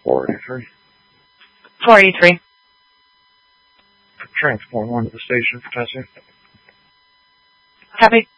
483. 483. Transport 1 to the station for testing. Copy.